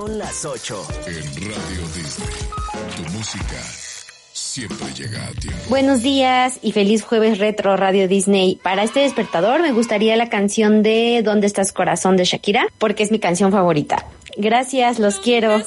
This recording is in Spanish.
Son las 8. En Radio Disney, tu música siempre llega a tiempo. Buenos días y feliz jueves retro Radio Disney. Para este despertador me gustaría la canción de ¿Dónde estás corazón? De Shakira, porque es mi canción favorita. Gracias, los quiero.